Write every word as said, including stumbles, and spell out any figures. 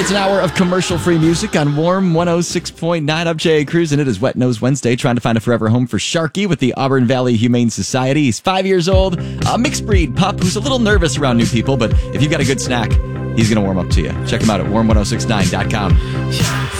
It's an hour of commercial-free music on Warm one oh six point nine. I'm Jay Cruz, and it is Wet Nose Wednesday, trying to find a forever home for Sharky with the Auburn Valley Humane Society. He's five years old, a mixed breed pup who's a little nervous around new people, but if you've got a good snack, he's going to warm up to you. Check him out at warm ten sixty-nine dot com.